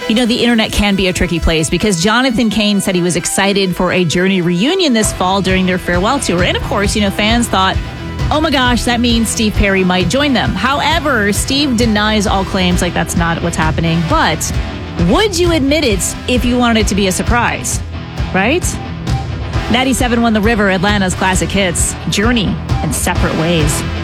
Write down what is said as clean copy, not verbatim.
You know, the internet can be a tricky place because Jonathan Cain said he was excited for a Journey reunion this fall during their farewell tour. And of course, you know, fans thought, oh my gosh, that means Steve Perry might join them. However, Steve denies all claims like that's not what's happening. But would you admit it if you wanted it to be a surprise? Right? 97.1 The River, Atlanta's classic hits, Journey, and Separate Ways.